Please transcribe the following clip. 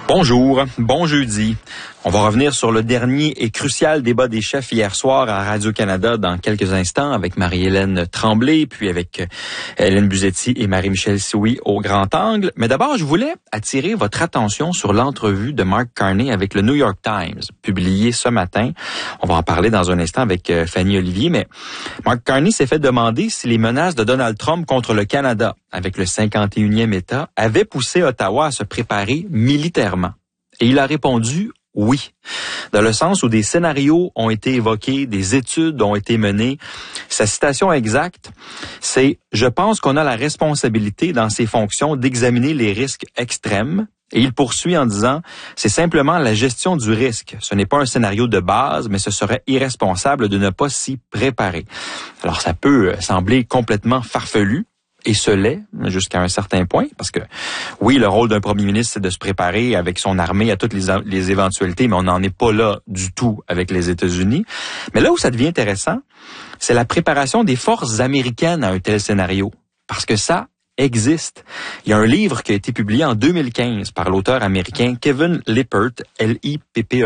Bonjour, bon jeudi. On va revenir sur le dernier et crucial débat des chefs hier soir à Radio-Canada dans quelques instants avec Marie-Hélène Tremblay, puis avec Hélène Buzetti et Marie-Michel Sioui au grand angle. Mais d'abord, je voulais attirer votre attention sur l'entrevue de Mark Carney avec le New York Times, publiée ce matin. On va en parler dans un instant avec Fanny Olivier, mais Mark Carney s'est fait demander si les menaces de Donald Trump contre le Canada, avec le 51e État, avaient poussé Ottawa à se préparer militairement. Et il a répondu oui, dans le sens où des scénarios ont été évoqués, des études ont été menées. Sa citation exacte, c'est « Je pense qu'on a la responsabilité dans ces fonctions d'examiner les risques extrêmes ». Et il poursuit en disant « C'est simplement la gestion du risque. Ce n'est pas un scénario de base, mais ce serait irresponsable de ne pas s'y préparer. » Alors ça peut sembler complètement farfelu. Et ce l'est, jusqu'à un certain point, parce que oui, le rôle d'un premier ministre, c'est de se préparer avec son armée à toutes les éventualités, mais on n'en est pas là du tout avec les États-Unis. Mais là où ça devient intéressant, c'est la préparation des forces américaines à un tel scénario, parce que ça existe. Il y a un livre qui a été publié en 2015 par l'auteur américain Kevin Lippert, Lippert,